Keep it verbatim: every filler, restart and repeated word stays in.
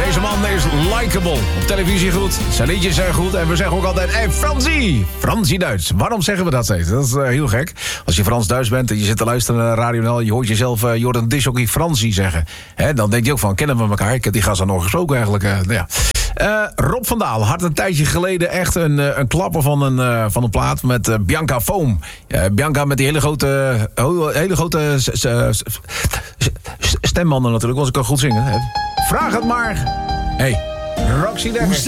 Deze man is likable. Op televisie goed. Zijn liedjes zijn goed. En we zeggen ook altijd, hey Fransie. Fransie Duits. Waarom zeggen we dat steeds? Dat is uh, heel gek. Als je Frans-Duits bent en je zit te luisteren naar Radio N L... je hoort jezelf uh, Jordan Disjockey Fransie zeggen. Hè, dan denk je ook van, kennen we elkaar? Ik heb die gast al nog gesproken eigenlijk. Uh, nou ja. Uh, Rob van Daal had een tijdje geleden echt een, uh, een klapper van een, uh, van een plaat met uh, Bianca Foam. Uh, Bianca met die hele grote, uh, hele grote s- s- s- stembanden natuurlijk, was ik kan goed zingen. Hè? Vraag het maar. Hey, Roxy Dekker.